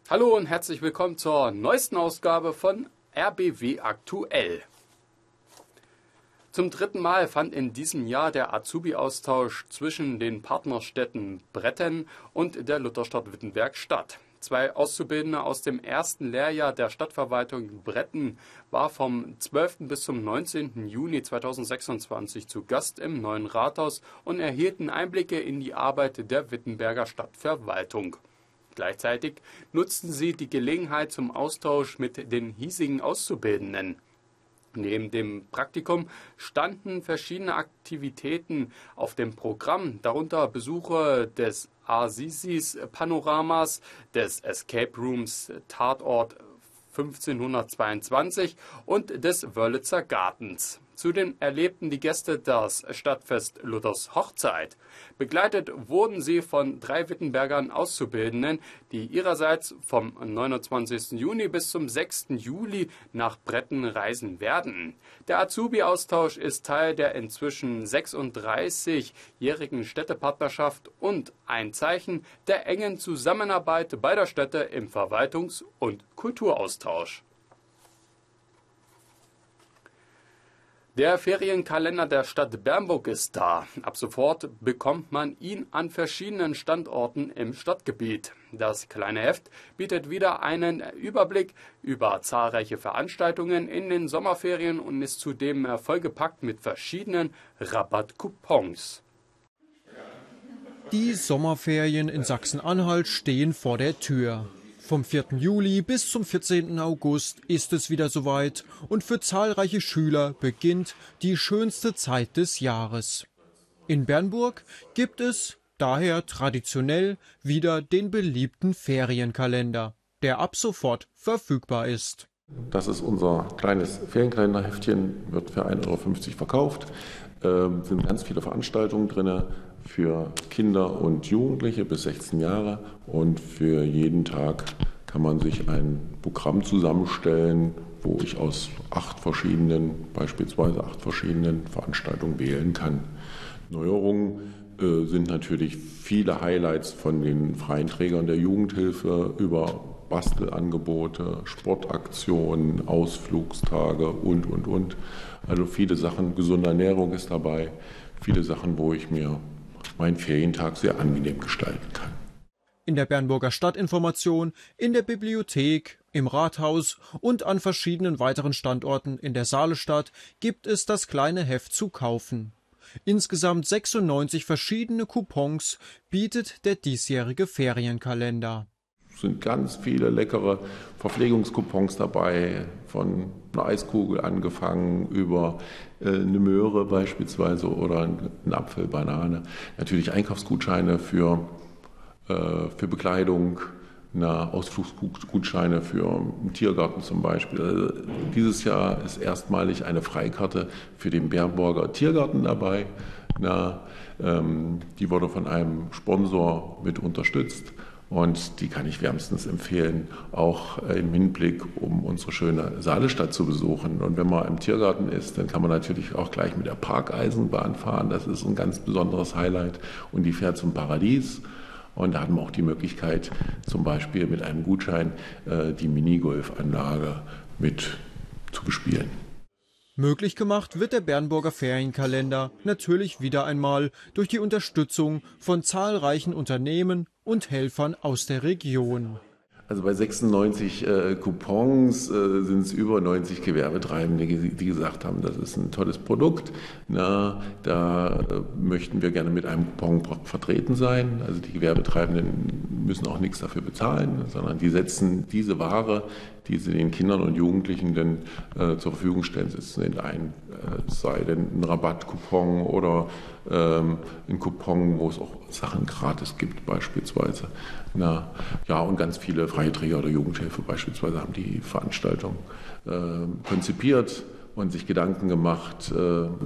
Hallo und herzlich willkommen zur neuesten Ausgabe von RBW Aktuell. Zum dritten Mal fand in diesem Jahr der Azubi-Austausch zwischen den Partnerstädten Bretten und der Lutherstadt Wittenberg statt. 2 Auszubildende aus dem ersten Lehrjahr der Stadtverwaltung Bretten war vom 12. bis zum 19. Juni 2026 zu Gast im neuen Rathaus und erhielten Einblicke in die Arbeit der Wittenberger Stadtverwaltung. Gleichzeitig nutzten sie die Gelegenheit zum Austausch mit den hiesigen Auszubildenden. Neben dem Praktikum standen verschiedene Aktivitäten auf dem Programm, darunter Besuche des Assisis-Panoramas, des Escape Rooms Tatort 1522 und des Wörlitzer Gartens. Zudem erlebten die Gäste das Stadtfest Luthers Hochzeit. Begleitet wurden sie von 3 Wittenbergern Auszubildenden, die ihrerseits vom 29. Juni bis zum 6. Juli nach Bretten reisen werden. Der Azubi-Austausch ist Teil der inzwischen 36-jährigen Städtepartnerschaft und ein Zeichen der engen Zusammenarbeit beider Städte im Verwaltungs- und Kulturaustausch. Der Ferienkalender der Stadt Bernburg ist da. Ab sofort bekommt man ihn an verschiedenen Standorten im Stadtgebiet. Das kleine Heft bietet wieder einen Überblick über zahlreiche Veranstaltungen in den Sommerferien und ist zudem vollgepackt mit verschiedenen Rabattcoupons. Die Sommerferien in Sachsen-Anhalt stehen vor der Tür. Vom 4. Juli bis zum 14. August ist es wieder soweit und für zahlreiche Schüler beginnt die schönste Zeit des Jahres. In Bernburg gibt es daher traditionell wieder den beliebten Ferienkalender, der ab sofort verfügbar ist. Das ist unser kleines Ferienkalenderheftchen, wird für 1,50 € verkauft. Sind ganz viele Veranstaltungen drin für Kinder und Jugendliche bis 16 Jahre und für jeden Tag kann man sich ein Programm zusammenstellen, wo ich aus beispielsweise 8 verschiedenen Veranstaltungen wählen kann. Neuerungen sind natürlich viele Highlights von den freien Trägern der Jugendhilfe über Bastelangebote, Sportaktionen, Ausflugstage und. Also viele Sachen, gesunde Ernährung ist dabei, viele Sachen, wo ich mir meinen Ferientag sehr angenehm gestalten kann. In der Bernburger Stadtinformation, in der Bibliothek, im Rathaus und an verschiedenen weiteren Standorten in der Saalestadt gibt es das kleine Heft zu kaufen. Insgesamt 96 verschiedene Coupons bietet der diesjährige Ferienkalender. Es sind ganz viele leckere Verpflegungscoupons dabei, von einer Eiskugel angefangen über eine Möhre beispielsweise oder einen Apfel, Banane. Natürlich Einkaufsgutscheine für Bekleidung, Ausflugsgutscheine für einen Tiergarten zum Beispiel. Also dieses Jahr ist erstmalig eine Freikarte für den Bernburger Tiergarten dabei. Die wurde von einem Sponsor mit unterstützt. Und die kann ich wärmstens empfehlen, auch im Hinblick, um unsere schöne Saalestadt zu besuchen. Und wenn man im Tiergarten ist, dann kann man natürlich auch gleich mit der Parkeisenbahn fahren. Das ist ein ganz besonderes Highlight. Und die fährt zum Paradies. Und da hat man auch die Möglichkeit, zum Beispiel mit einem Gutschein die Minigolfanlage mit zu bespielen. Möglich gemacht wird der Bernburger Ferienkalender natürlich wieder einmal durch die Unterstützung von zahlreichen Unternehmen und Helfern aus der Region. Also bei 96 Coupons sind es über 90 Gewerbetreibende, die gesagt haben, das ist ein tolles Produkt. Da möchten wir gerne mit einem Coupon vertreten sein. Also die Gewerbetreibenden müssen auch nichts dafür bezahlen, sondern die setzen diese Ware, die sie den Kindern und Jugendlichen dann zur Verfügung stellen, setzen in ein, sei denn ein Rabattcoupon oder ein Coupon, wo es auch Sachen gratis gibt beispielsweise. Und ganz viele Freiträger oder Jugendhilfe beispielsweise haben die Veranstaltung konzipiert und sich Gedanken gemacht,